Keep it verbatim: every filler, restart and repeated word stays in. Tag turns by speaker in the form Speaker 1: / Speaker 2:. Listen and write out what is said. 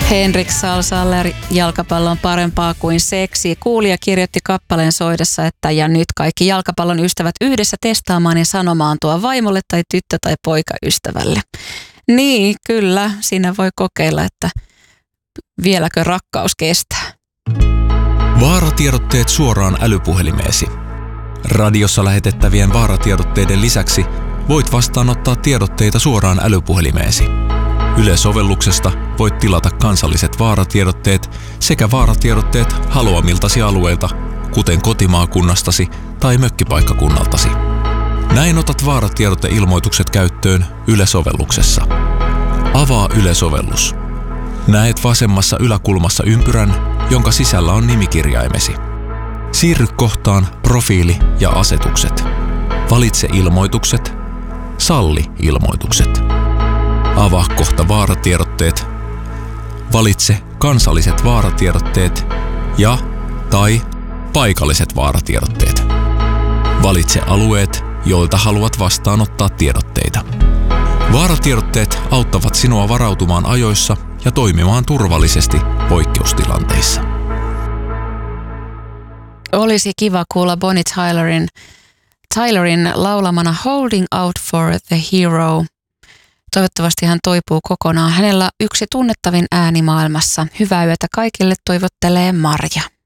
Speaker 1: Henrik Salsaller, jalkapallo on parempaa kuin seksi. Kuulija kirjoitti kappaleen soidessa, että ja nyt kaikki jalkapallon ystävät yhdessä testaamaan ja sanomaan tuo vaimolle tai tyttö- tai poikaystävälle. Niin, kyllä, siinä voi kokeilla, että vieläkö rakkaus kestää.
Speaker 2: Vaaratiedotteet suoraan älypuhelimeesi. Radiossa lähetettävien vaaratiedotteiden lisäksi voit vastaanottaa tiedotteita suoraan älypuhelimeesi. Yle-sovelluksesta voit tilata kansalliset vaaratiedotteet sekä vaaratiedotteet haluamiltasi alueilta, kuten kotimaakunnastasi tai mökkipaikkakunnaltasi. Näin otat vaaratiedoteilmoitukset käyttöön Yle-sovelluksessa. Avaa Yle-sovellus. Näet vasemmassa yläkulmassa ympyrän, jonka sisällä on nimikirjaimesi. Siirry kohtaan Profiili ja asetukset. Valitse ilmoitukset. Salli ilmoitukset. Avaa kohta vaaratiedotteet. Valitse kansalliset vaaratiedotteet ja tai paikalliset vaaratiedotteet. Valitse alueet, joilta haluat vastaanottaa tiedotteita. Vaaratiedotteet auttavat sinua varautumaan ajoissa ja toimimaan turvallisesti poikkeustilanteissa.
Speaker 1: Olisi kiva kuulla Bonnie Tylerin, Tylerin laulamana Holding Out for the Hero. Toivottavasti hän toipuu kokonaan. Hänellä yksi tunnettavin ääni maailmassa. Hyvää yötä kaikille, toivottelee Marja.